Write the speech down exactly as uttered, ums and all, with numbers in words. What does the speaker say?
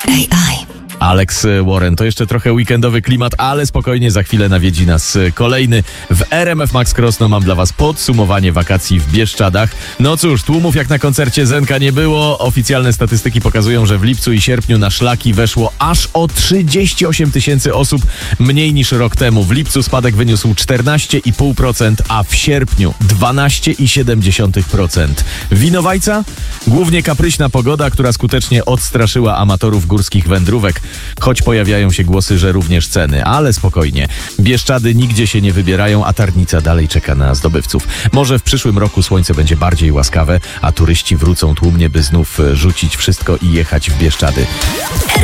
A I. Alex Warren. To jeszcze trochę weekendowy klimat, ale spokojnie, za chwilę nawiedzi nas kolejny. W R M F Max Krosno mam dla was podsumowanie wakacji w Bieszczadach. No cóż, tłumów jak na koncercie Zenka nie było. Oficjalne statystyki pokazują, że w lipcu i sierpniu na szlaki weszło aż o trzydzieści osiem tysięcy osób mniej niż rok temu. W lipcu spadek wyniósł czternaście i pół procent, a w sierpniu dwanaście i siedem dziesiątych procent. Winowajca? Głównie kapryśna pogoda, która skutecznie odstraszyła amatorów górskich wędrówek. Choć pojawiają się głosy, że również ceny, ale spokojnie. Bieszczady nigdzie się nie wybierają, a Tarnica dalej czeka na zdobywców. Może w przyszłym roku słońce będzie bardziej łaskawe, a turyści wrócą tłumnie, by znów rzucić wszystko i jechać w Bieszczady.